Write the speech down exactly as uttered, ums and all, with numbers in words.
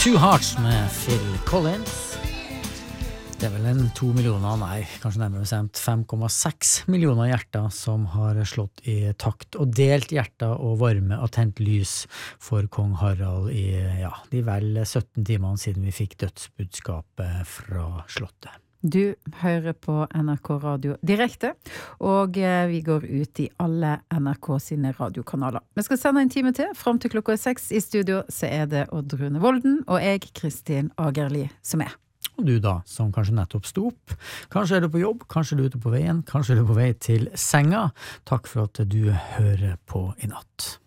Two Hearts med Phil Collins. Det er vel en to millioner, nei, kanskje nærmere bestemt fem komma seks millioner hjerter som har slått i takt og delt hjerter og varme og tent lys for kong Harald i, ja, de vel sytten timene siden vi fikk dødsbudskapet fra slottet. Du hører på N R K Radio direkte, og vi går ut i alle N R K sine radiokanaler. Vi skal sende en time til, frem til klokka seks i studio, så er det Odd Rune Volden og jeg, Kristin Agerli, som er. Og du da, som kanskje nettopp sto opp. Kanskje er du på jobb, kanskje er du ute på veien, kanskje er du på vei til senga. Takk for at du hører på i natt.